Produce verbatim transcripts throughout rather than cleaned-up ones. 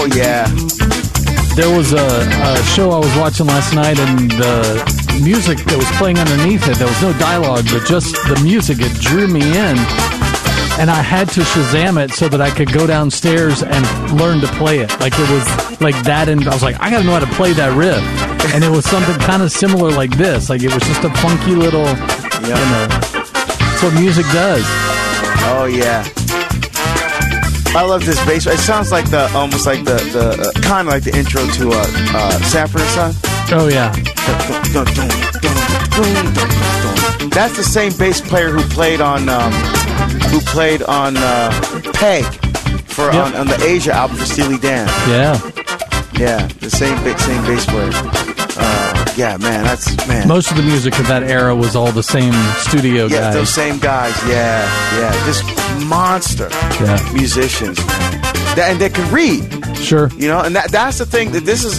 Oh, yeah. There was a, a show I was watching last night, and the music that was playing underneath it, there was no dialogue, but just the music, it drew me in. And I had to Shazam it so that I could go downstairs and learn to play it. Like, it was like that, and I was like, I got to know how to play that riff. And it was something kind of similar like this. Like, it was just a funky little, yep. you know, that's what music does. Oh, yeah. I love this bass. It sounds like the, almost like the, the uh, kind of like the intro to uh, uh, Sanford and Son. Oh, yeah. That's the same bass player who played on, um, who played on uh, Peg for yep. on, on the Asia album for Steely Dan. Yeah. Yeah, the same same bass player. Uh, yeah, man, that's man. Most of the music of that era was all the same studio yeah, guys. Yeah, those same guys. Yeah, yeah, just monster yeah. musicians, man. That, and they can read. Sure. You know, and that that's the thing. That this is,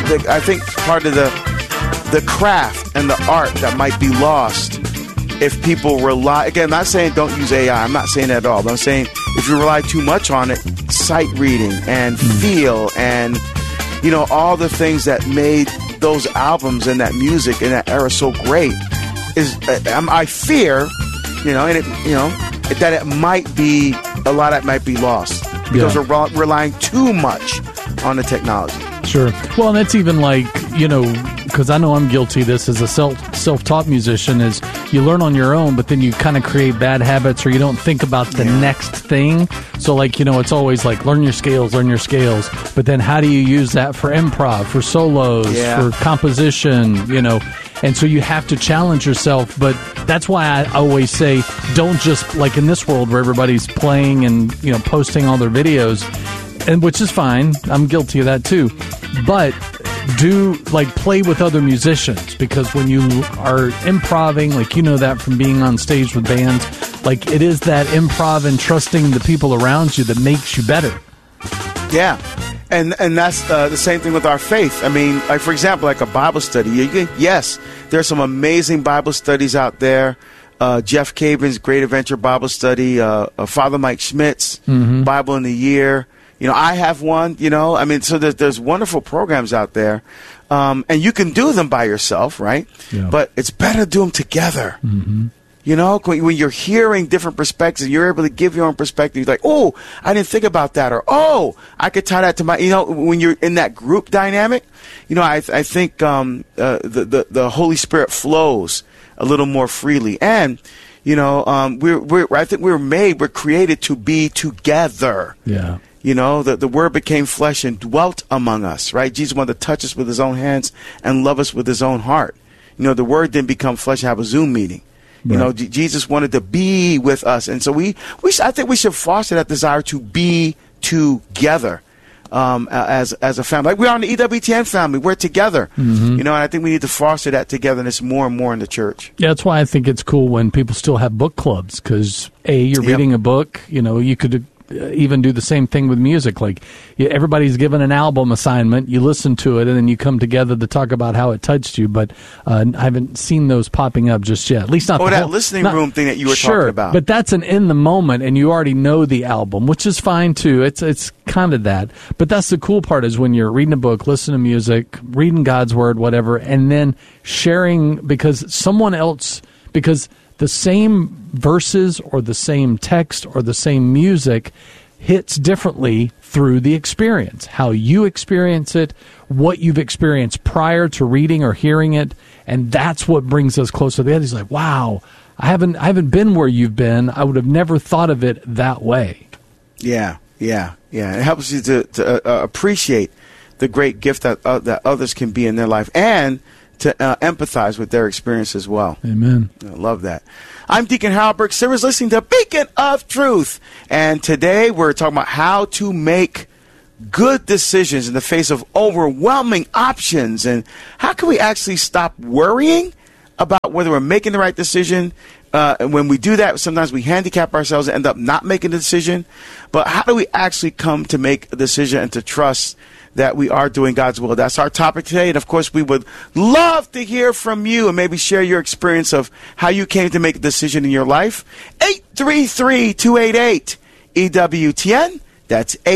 I think, part of the the craft and the art that might be lost if people rely. Again, I'm not saying don't use A I. I'm not saying that at all. But I'm saying if you rely too much on it, sight reading and mm. feel and you know, all the things that made those albums and that music in that era so great is, uh, I fear, you know, and it, you know, that it might be, a lot of it might be lost because yeah. we're re- relying too much on the technology. Sure. Well, and it's even like, you know, because I know I'm guilty of this as a self, self-taught musician, is you learn on your own, but then you kind of create bad habits or you don't think about the yeah. next thing. So, like, you know, it's always like learn your scales, learn your scales. But then how do you use that for improv, for solos, yeah. for composition, you know? And so you have to challenge yourself. But that's why I always say don't just, like in this world where everybody's playing and, you know, posting all their videos, and which is fine. I'm guilty of that too. But do, like, play with other musicians, because when you are improving, like, you know that from being on stage with bands, like, it is that improv and trusting the people around you that makes you better. Yeah. And and that's uh, the same thing with our faith. I mean, like, for example, like a Bible study. You can, yes, there's some amazing Bible studies out there. Uh, Jeff Cabin's Great Adventure Bible Study, uh, uh, Father Mike Schmidt's mm-hmm. Bible in the Year. You know, I have one, you know, I mean, so there's, there's wonderful programs out there. Um, and you can do them by yourself, right? Yeah. But it's better to do them together. Mm-hmm. You know, when you're hearing different perspectives, you're able to give your own perspective. You're like, oh, I didn't think about that. Or, oh, I could tie that to my, you know, when you're in that group dynamic, you know, I, I think um, uh, the, the, the Holy Spirit flows a little more freely. And, you know, um, we're, we're, I think we were made, we're created to be together. Yeah. You know, the, the Word became flesh and dwelt among us, right? Jesus wanted to touch us with his own hands and love us with his own heart. You know, the Word didn't become flesh and have a Zoom meeting. You right. know, J- Jesus wanted to be with us. And so we, we I think we should foster that desire to be together um, as as a family. Like we are in the E W T N family. We're together. Mm-hmm. You know, and I think we need to foster that togetherness more and more in the church. Yeah, that's why I think it's cool when people still have book clubs, because, A, you're yep. reading a book. You know, you could even do the same thing with music. Like, everybody's given an album assignment, you listen to it, and then you come together to talk about how it touched you. But uh, I haven't seen those popping up just yet. At least not oh, the that whole, listening not, room thing that you were sure, talking about. But that's an in the moment, and you already know the album, which is fine too. It's it's kind of that. But that's the cool part, is when you're reading a book, listening to music, reading God's Word, whatever, and then sharing, because someone else, because the same verses or the same text or the same music hits differently through the experience, how you experience it, what you've experienced prior to reading or hearing it, and that's what brings us closer to the end. He's like, wow, I haven't I haven't been where you've been. I would have never thought of it that way. Yeah, yeah, yeah. It helps you to, to uh, appreciate the great gift that uh, that others can be in their life, and to uh, empathize with their experience as well. Amen. I love that. I'm Deacon Harold Burke Sivers, listening to Beacon of Truth. And today we're talking about how to make good decisions in the face of overwhelming options. And how can we actually stop worrying about whether we're making the right decision? Uh, and when we do that, sometimes we handicap ourselves and end up not making the decision. But how do we actually come to make a decision and to trust that we are doing God's will? That's our topic today. And, of course, we would love to hear from you and maybe share your experience of how you came to make a decision in your life. eight three three, two eight eight, E W T N. That's eight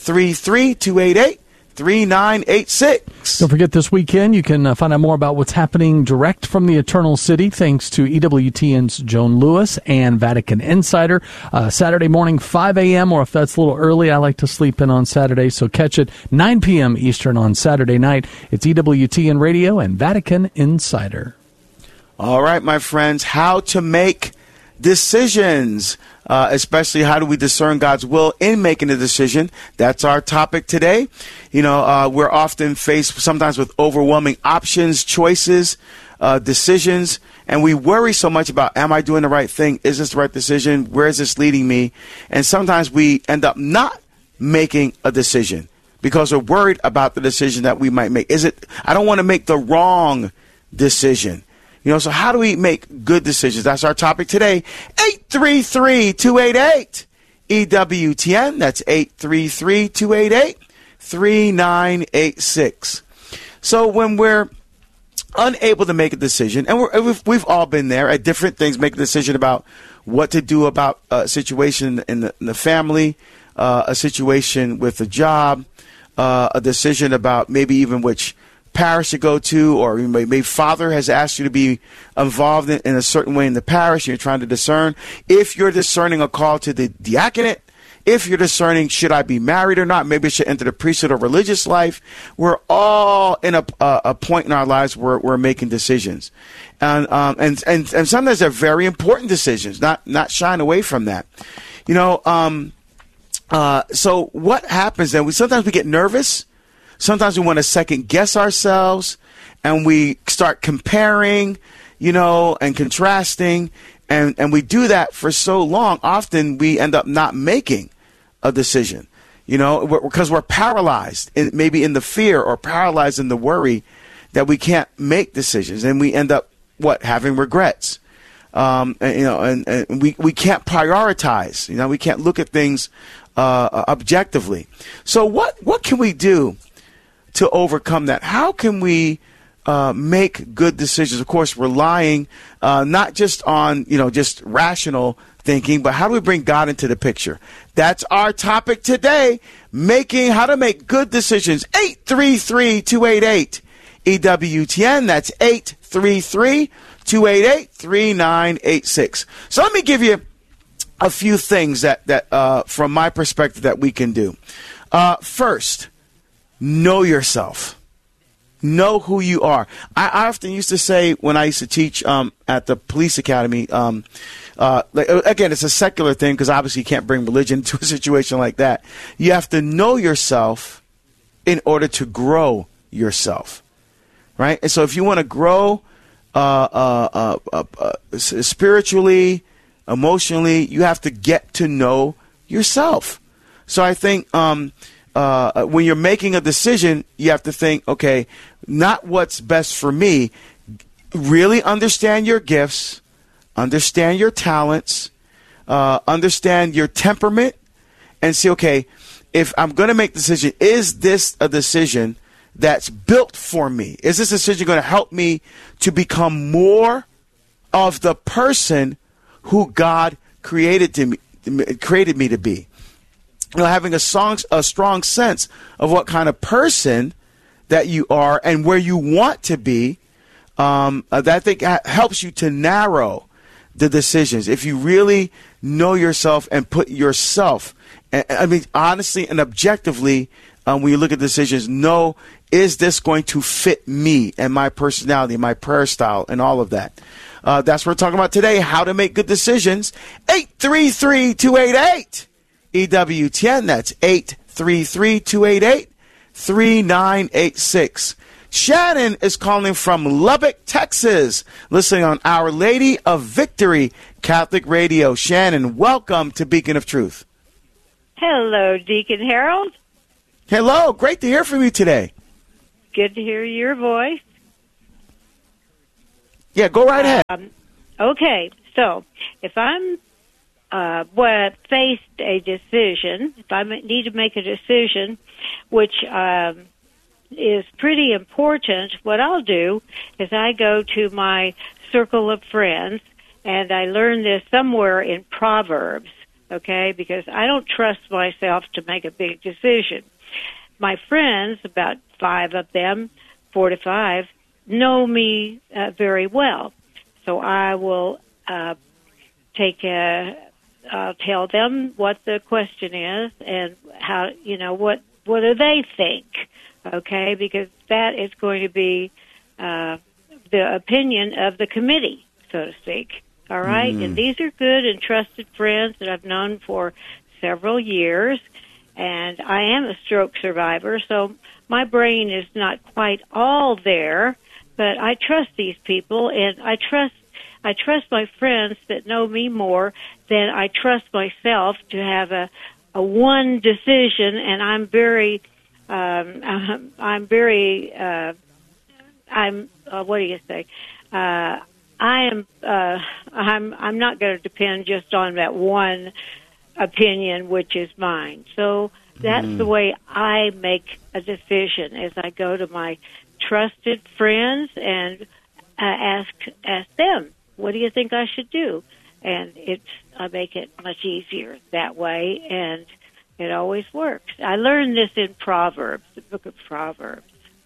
three three, two eight eight, three nine eight six. Don't forget, this weekend you can uh, find out more about what's happening direct from the Eternal City thanks to E W T N's Joan Lewis and Vatican Insider. Uh, Saturday morning, five a.m., or if that's a little early, I like to sleep in on Saturday, so catch it nine p.m. Eastern on Saturday night. It's E W T N Radio and Vatican Insider. All right, my friends, how to make decisions, uh, especially how do we discern God's will in making a decision. That's our topic today. You know, uh, we're often faced sometimes with overwhelming options, choices, uh, decisions, and we worry so much about, am I doing the right thing? Is this the right decision? Where is this leading me? And sometimes we end up not making a decision because we're worried about the decision that we might make. Is it, I don't want to make the wrong decision. You know, so how do we make good decisions? That's our topic today. eight three three, two eight eight, E W T N. That's eight three three, two eight eight, three nine eight six. So when we're unable to make a decision, and we're, we've, we've all been there at different things, make a decision about what to do about a situation in the, in the family, uh, a situation with a job, uh, a decision about maybe even which parish to go to, or maybe father has asked you to be involved in, in a certain way in the parish, and you're trying to discern. If you're discerning a call to the diaconate, if you're discerning should I be married or not, maybe I should enter the priesthood or religious life, we're all in a, a, a point in our lives where we're making decisions. And, um, and, and, and sometimes they're very important decisions, not, not shying away from that. You know, um, uh, so what happens then? We, sometimes we get nervous. Sometimes we want to second guess ourselves, and we start comparing, you know, and contrasting, and, and we do that for so long. Often we end up not making a decision, you know, because we're paralyzed, in, maybe in the fear or paralyzed in the worry that we can't make decisions, and we end up what having regrets. Um, and, you know, and, and we we can't prioritize. You know, we can't look at things uh, objectively. So what what can we do to overcome that? How can we uh, make good decisions? Of course, relying uh, not just on, you know, just rational thinking, but how do we bring God into the picture? That's our topic today, making how to make good decisions. eight three three, two eight eight, E W T N. That's eight three three, two eight eight, three nine eight six. So let me give you a few things that, that uh, from my perspective, that we can do. Uh, first, know yourself. Know who you are. I, I often used to say when I used to teach um, at the police academy, um, uh, like, again, it's a secular thing because obviously you can't bring religion to a situation like that. You have to know yourself in order to grow yourself, right? And so if you want to grow uh, uh, uh, uh, uh, spiritually, emotionally, you have to get to know yourself. So I think um, uh, when you're making a decision, you have to think, okay, not what's best for me. Really understand your gifts, understand your talents, uh, understand your temperament, and see, okay, if I'm going to make a decision, is this a decision that's built for me? Is this decision going to help me to become more of the person who God created to me, created me to be? You know, having a strong, a strong sense of what kind of person that you are and where you want to be, um, uh, that I think ha- helps you to narrow the decisions. If you really know yourself and put yourself, and, I mean, honestly and objectively, um, when you look at decisions, know, is this going to fit me and my personality, my prayer style, and all of that? Uh, that's what we're talking about today, how to make good decisions. eight three three, two eight eight, E W T N. That's eight three three, two eight eight, three nine eight six. Shannon is calling from Lubbock, Texas, listening on Our Lady of Victory Catholic Radio. Shannon, welcome to Beacon of Truth. Hello, Deacon Harold. Hello, great to hear from you today. Good to hear your voice. Yeah, go right ahead. Um, okay, so if I'm uh, well, faced a decision, if I need to make a decision, which um, is pretty important, what I'll do is I go to my circle of friends, and I learned this somewhere in Proverbs. okay, because I don't trust myself to make a big decision. My friends, about five of them, four to five, know me uh, very well. So I will uh, take a, I'll tell them what the question is and how, you know, what, what do they think, okay, because that is going to be uh, the opinion of the committee, so to speak, all right? Mm. And these are good and trusted friends that I've known for several years, and I am a stroke survivor, so my brain is not quite all there, but I trust these people, and I trust I trust my friends that know me more than I trust myself to have a, a one decision, and I'm very, um, I'm very, uh, I'm, uh, what do you say? Uh, I am, uh, I'm, I'm not going to depend just on that one opinion, which is mine. So that's mm. the way I make a decision, as I go to my trusted friends and uh, ask ask them, what do you think I should do? And it's I make it much easier that way, and it always works. I learned this in Proverbs, the book of Proverbs.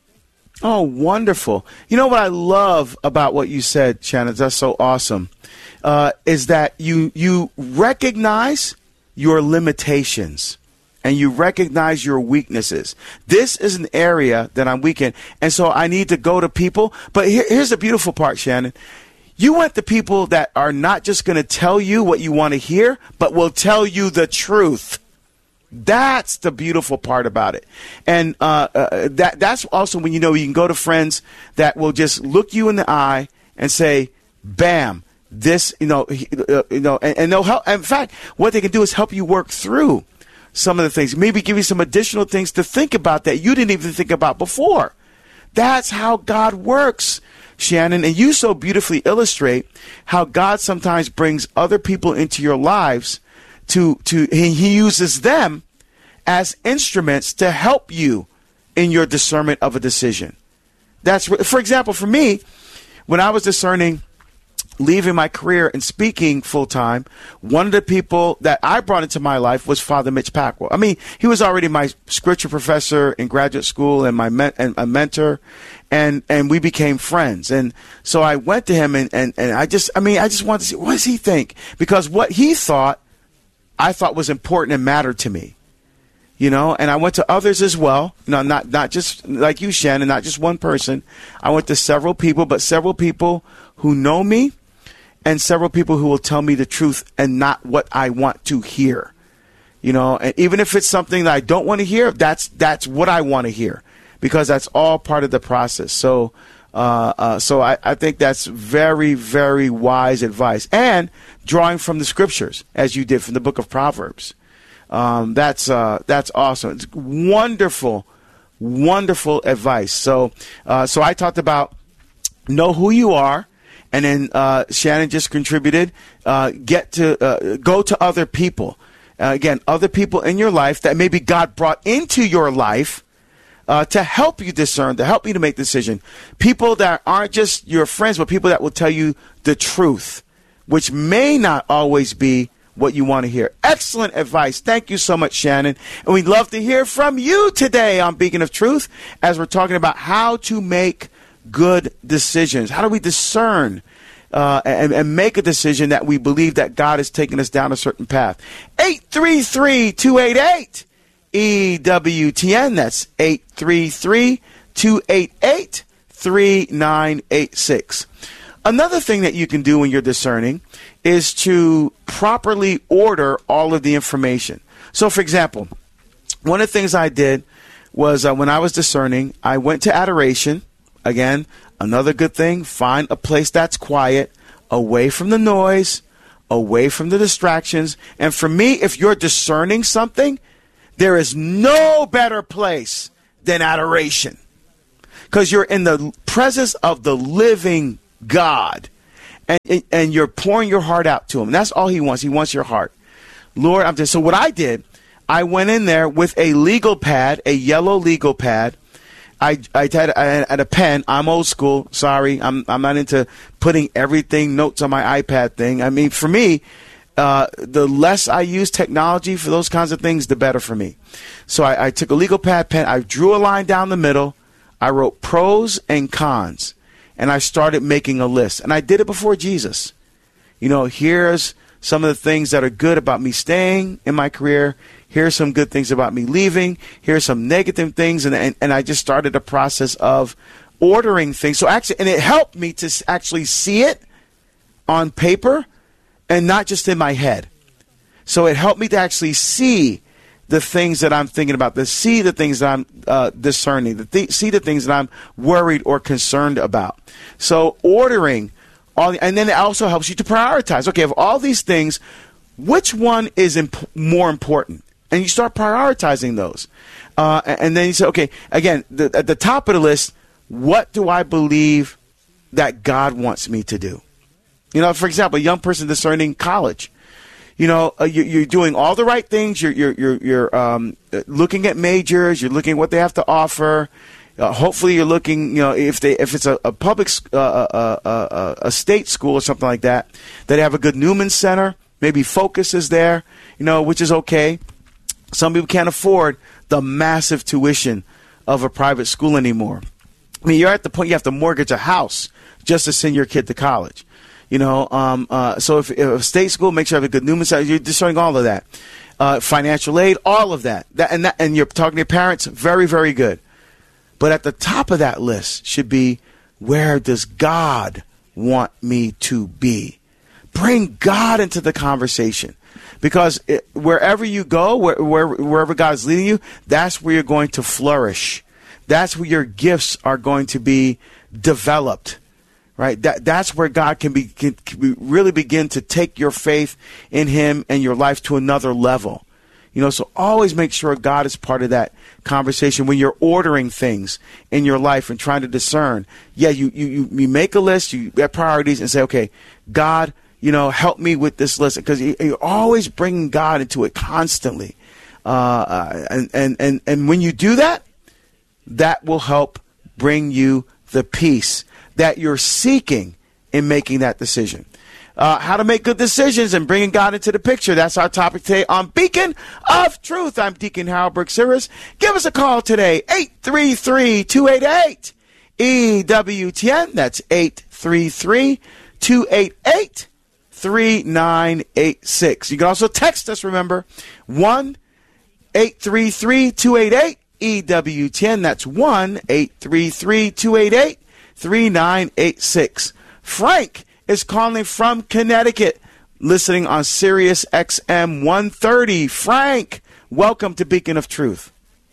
Oh, wonderful. You know what I love about what you said, Shannon, that's so awesome, uh, is that you you recognize your limitations and you recognize your weaknesses. This is an area that I'm weak in, and so I need to go to people. But here, here's the beautiful part, Shannon. You want the people that are not just going to tell you what you want to hear, but will tell you the truth. That's the beautiful part about it. And uh, uh, that that's also when you know you can go to friends that will just look you in the eye and say, bam, this, you know, uh, you know, and, and they'll help. In fact, what they can do is help you work through some of the things, maybe give you some additional things to think about that you didn't even think about before. That's how God works, Shannon, and you so beautifully illustrate how God sometimes brings other people into your lives to, to he, he uses them as instruments to help you in your discernment of a decision. That's, for example, for me, when I was discerning leaving my career and speaking full time, one of the people that I brought into my life was Father Mitch Packwell. I mean, he was already my scripture professor in graduate school and my men- and a mentor, and and we became friends. And so I went to him and, and, and I just, I mean, I just wanted to see, what does he think? Because what he thought, I thought was important and mattered to me. You know, and I went to others as well. You know, not not just like you, Shannon, not just one person. I went to several people, but several people who know me, and several people who will tell me the truth and not what I want to hear. You know, and even if it's something that I don't want to hear, that's that's what I want to hear, because that's all part of the process. So, uh, uh, so I, I think that's very, very wise advice, and drawing from the scriptures as you did from the book of Proverbs. Um, that's uh, that's awesome. It's wonderful, wonderful advice. So, uh, so I talked about know who you are. And then uh, Shannon just contributed, uh, get to uh, go to other people. Uh, again, other people in your life that maybe God brought into your life uh, to help you discern, to help you to make the decision. People that aren't just your friends, but people that will tell you the truth, which may not always be what you want to hear. Excellent advice. Thank you so much, Shannon. And we'd love to hear from you today on Beacon of Truth as we're talking about how to make good decisions. How do we discern uh, and, and make a decision that we believe that God is taking us down a certain path? eight three three, two eight eight, E W T N. That's eight three three, two eight eight, three nine eight six. Another thing that you can do when you're discerning is to properly order all of the information. So, for example, one of the things I did was uh, when I was discerning, I went to adoration. Again, another good thing, find a place that's quiet, away from the noise, away from the distractions. And for me, if you're discerning something, there is no better place than adoration, because you're in the presence of the living God, and and you're pouring your heart out to him. And that's all he wants. He wants your heart. Lord, I'm just, so what I did, I went in there with a legal pad, a yellow legal pad. I, I had, I had a pen. I'm old school. Sorry. I'm, I'm not into putting everything notes on my iPad thing. I mean, for me, uh, the less I use technology for those kinds of things, the better for me. So I, I took a legal pad pen. I drew a line down the middle. I wrote pros and cons, and I started making a list. And I did it before Jesus. You know, here's some of the things that are good about me staying in my career. Here's some good things about me leaving. Here's some negative things. And, and, and I just started a process of ordering things. So actually, and it helped me to actually see it on paper and not just in my head. So it helped me to actually see the things that I'm thinking about, to see the things that I'm uh, discerning, to th- see the things that I'm worried or concerned about. So ordering all, the, and then it also helps you to prioritize. Okay, of all these things, which one is imp- more important? And you start prioritizing those. Uh, and then you say, okay, again, the, at the top of the list, what do I believe that God wants me to do? You know, for example, a young person discerning college. You know, uh, you, you're doing all the right things. You're you're you're, you're um, looking at majors. You're looking at what they have to offer. Uh, hopefully, you're looking. You know, if they if it's a, a public uh, uh, uh, uh, a state school or something like that, that they have a good Newman Center. Maybe Focus is there. You know, which is okay. Some people can't afford the massive tuition of a private school anymore. I mean, you're at the point you have to mortgage a house just to send your kid to college. You know, um, uh, so if, if a state school, make sure you have a good Newman Center. You're discerning all of that. Uh, financial aid, all of that. that, and that. And you're talking to your parents, very, very good. But at the top of that list should be, where does God want me to be? Bring God into the conversation. Because it, wherever you go, where, where, wherever God is leading you, that's where you're going to flourish. That's where your gifts are going to be developed. Right, that that's where God can be can, can really begin to take your faith in Him and your life to another level. You know, so always make sure God is part of that conversation when you're ordering things in your life and trying to discern. Yeah, you you you, you make a list, you have priorities, and say, okay, God, you know, help me with this list, because you're always bringing God into it constantly. Uh, and and and and when you do that, that will help bring you the peace that you're seeking in making that decision. Uh, how to make good decisions and bringing God into the picture. That's our topic today on Beacon of Truth. I'm Deacon Harold Brooks-Siris. Give us a call today, eight three three, two eight eight, E W T N. That's eight three three, two eight eight, three nine eight six. You can also text us, remember, one eight three three, two eight eight, E W T N. That's one eight three three, two eight eight, three nine eight six. Frank is calling from Connecticut, listening on Sirius X M one thirty. Frank, welcome to Beacon of Truth.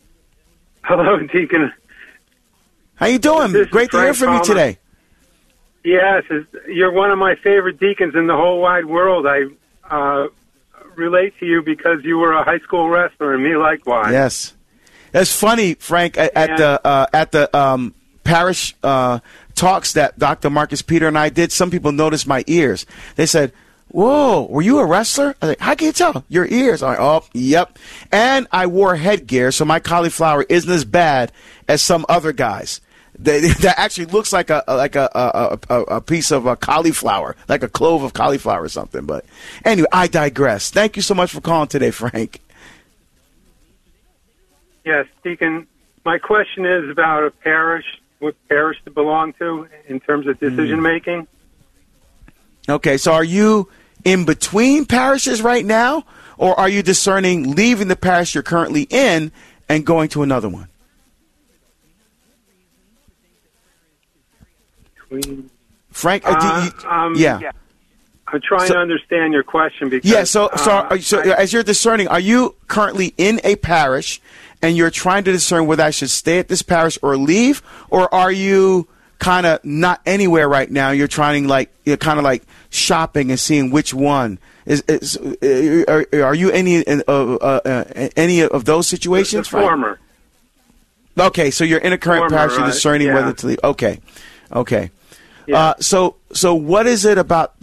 Hello, Deacon. How you doing? This Great to hear from Palmer. you today. Yes, you're one of my favorite deacons in the whole wide world. I uh, relate to you because you were a high school wrestler, and me likewise. Yes, it's funny, Frank. At, at yeah. the uh, at the um, parish uh, talks that Doctor Marcus Peter and I did, some people noticed my ears. They said, "Whoa, were you a wrestler?" I was like, "How can you tell? Your ears." I'm like, "Oh, yep." And I wore headgear, so my cauliflower isn't as bad as some other guys. That, that actually looks like a like a a, a, a piece of a cauliflower, like a clove of cauliflower or something. But anyway, I digress. Thank you so much for calling today, Frank. Yes, Deacon. My question is about a parish, what parish to belong to in terms of decision making. Okay, so are you in between parishes right now, or are you discerning leaving the parish you're currently in and going to another one? Between, Frank, uh, do you, uh, um, yeah. yeah. I'm trying So- to understand your question because Yeah, so so, uh, are, so I- as you're discerning, are you currently in a parish and you're trying to discern whether I should stay at this parish or leave, or are you kind of not anywhere right now? You're trying like you're kind of like shopping and seeing which one is. is are, are you any in, uh, uh, uh, any of those situations? the Frank? former. Okay, so you're in a current Former, parish, you're right, discerning yeah. whether to leave. Okay, okay. Yeah. Uh, so, so what is it about